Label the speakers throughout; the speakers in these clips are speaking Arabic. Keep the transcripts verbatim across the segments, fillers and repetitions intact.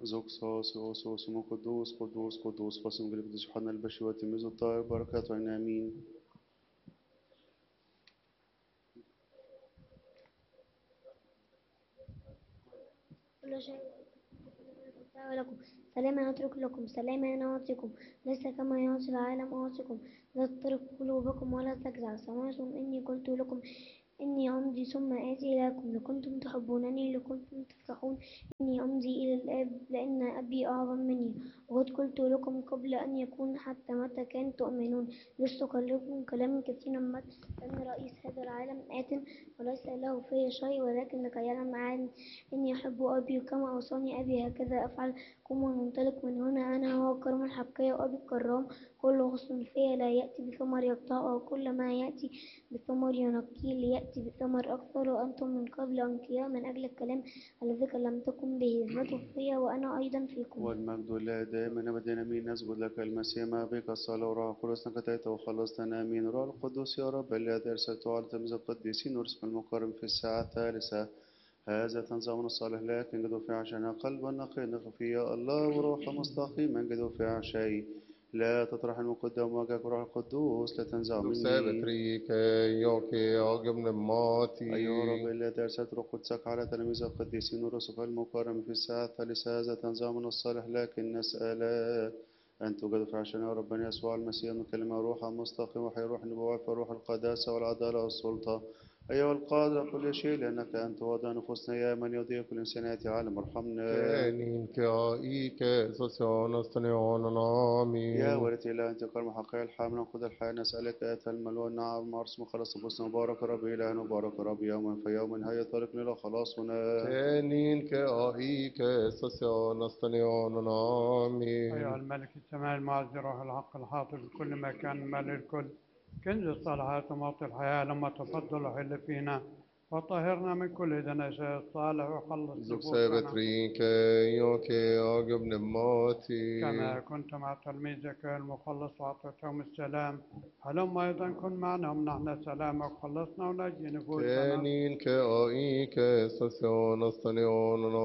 Speaker 1: زوكسوس يوسوس مو قدوس قدوس قدوس قسم قدوس يوحنا البشر وتلميذ الطاهر بركاته عنا آمين.
Speaker 2: كل شيء لكم سلاما أترك لكم سلاما أنا أعطيكم ليس كما يعطي العالم أعطيكم لا تتركوا قلوبكم ولا تجزع سمعتم إني قلت لكم إني أمضي ثم آتي إليكم لكنتم تحبونني لكنتم تفرحون إني أمضي إلى الآب لأن أبي أعظم مني وقد قلت لكم قبل أن يكون حتى متى كان تؤمنون لست أكلمكم كلاما كثيرا مت لأن رئيس هذا العالم آت وليس له في شيء ولكن لكي يعلم العالم إني أحب أبي كما أوصاني أبي هكذا أفعل. قوموا ننطلق من هنا أنا هو الكرم الحقيقي وأبي الكرام. كل غصن فيا لا يأتي بثمر يقطعه وكل ما يأتي بثمر ينقيه ليأتي بثمر أكثر وأنتم من قبل أنقياء من أجل الكلام الذي كلمتكم به اثبتوا فيا وأنا أيضا فيكم.
Speaker 1: والمجد لله دائما أبدا آمين. نسجد لك المسيح ما بك الصلاة وروح القدس نكتيت وخلصتنا آمين. روح القدس يا رب الذي أرسلته على تلاميذ القديسين ورسم المقارن في الساعة الثالثة هذا تنظام الصالح لكن جدوا في عشانا قلبا نقي نخفي يا الله وروح مستقيما جدوا في عشاي لا تطرح المقدم وجهك روح القدوس لا تنزع مني.
Speaker 3: Rike yoke agam mati.
Speaker 1: أيها رب الذي أرسلت روح قدسك على تلاميذ القديسين ورسلك المكرم في الساعة الثالثة هذا تنظام الصالح لكن نسألك أن توجد في عشان يا ربنا يسوع المسيح من كلمة روحا مستقيم وحي روح النبوة في روح القداسة والعدالة والسلطة أيها القادر كل شيء لأنك أنت وضع نفوسنا يا من يضيء كل إنسانات عالم ارحمنا.
Speaker 3: Kenin ke aike sosyonas tanyonan
Speaker 1: يا
Speaker 3: amin.
Speaker 1: ولدي لا أنت كرم حقيقي الحامل خذ الحياة نسألك آت الملوى النعم مارس مخلص نفوسنا مبارك ربي إلهنا مبارك ربي يوما فيوم هيا طريقنا إلى خلاصنا.
Speaker 3: Kenin ke aike sosyonas tanyonan
Speaker 4: أيها
Speaker 3: amin.
Speaker 4: الملك السماء المعز روح الحق الحاطب في كل مكان مال الكل كنز الصالحات ومعطي الحياة لما تفضل وحل فينا وطهرنا من كل دنساء الصالح وخلص
Speaker 3: Zuksevet
Speaker 4: نفوسنا
Speaker 3: rike yoke agam mati.
Speaker 4: كما كنت مع تلميذك المخلص وأعطيتهم السلام هلما أيضا كن معنا ومنحنا سلامك وخلصنا ونجي نفوسنا.
Speaker 3: Kenin ke aike sosyonas tanyonan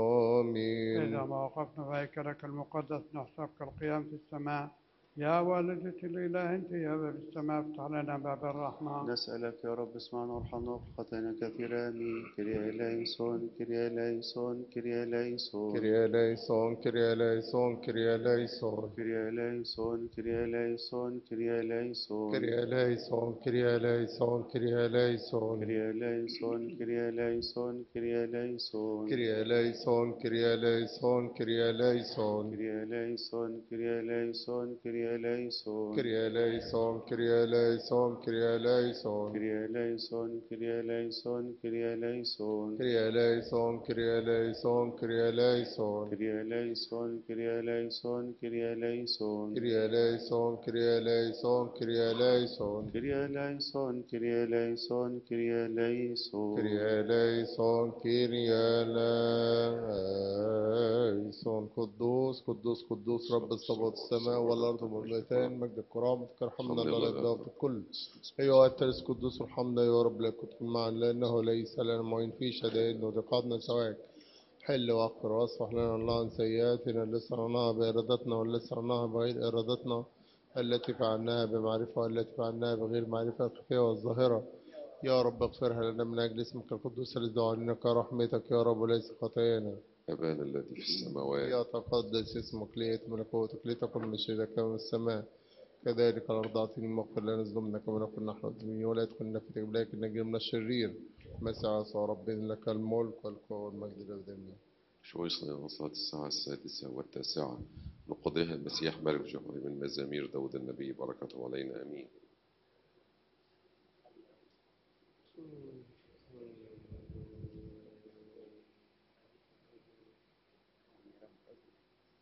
Speaker 4: إذا
Speaker 3: amin.
Speaker 4: ما وقفنا في هيكلك المقدس نحسبك القيام في السماء يا والدة الإله أنت يا باب السماء افتح لنا باب الرحمة.
Speaker 1: نسألك يا رب اسمعنا وارحمنا وفي خطايانا كثيرة آمين. كريا ليسون كريا ليسون كريا ليسون
Speaker 3: Kyrie eleison, Kyrie eleison, Kyrie eleison.
Speaker 1: كريا ليسون كريا ليسون كريا ليسون
Speaker 3: Kyrie eleison, Kyrie eleison, Kyrie eleison.
Speaker 1: كريا ليسون كريا ليسون كريا ليسون
Speaker 3: Kyrie eleison, Kyrie eleison, Kyrie eleison.
Speaker 1: كريا ليسون كريا ليسون كريا ليسون
Speaker 3: Kyrie eleison, Kyrie eleison, Kyrie eleison.
Speaker 1: كريا ليسون كريا ليسون كريا ليسون
Speaker 3: Kyrie eleison, Kyrie eleison, Kyrie eleison.
Speaker 1: كريا ليسون كريا ليسون كريا ليسون
Speaker 3: Kyrie eleison, Kyrie eleison, Kyrie eleison.
Speaker 1: كريا ليسون كريا ليسون كريا ليسون
Speaker 3: Kyrie eleison, Kyrie eleison. قدوس قدوس قدوس رب السماوات السماء والأرض والميتان مجد كرامتك ارحمنا لا نبدأ في الكل. أيها الثالث قدوس ارحمنا يا رب لا كنت معا لأنه ليس لنا معين في شدائد ورقابنا سواك. حل واغفر واصفح لنا الله عن سيئاتنا اللي صنعناها بإرادتنا واللي صنعناها بغير إرادتنا التي فعلناها بمعرفة والتي فعلناها بغير معرفة الخفية والظاهرة. يا رب اغفرها لنا من أجل اسمك القدوس الذي دعا كرحمتك يا رب وليس خطايانا.
Speaker 5: أبانا الذي في السماوات
Speaker 3: يتقدس اسمك ليأتي ملكوتك لتكن مشيئتك كما في السماء كذلك الأرض أعطيني المغفر لنا ذنوبنا كما نغفر نحن المذنبين ولا تدخلنا في تجربة لكن نجي من الشرير. مسيح يسوع ربنا لك الملك والقوة والمجد للأبد آمين.
Speaker 5: شويصنا صلاة الساعة السادسة والتاسعة نقضيها المسيح ملك جهري من مزامير داود النبي بركته علينا آمين.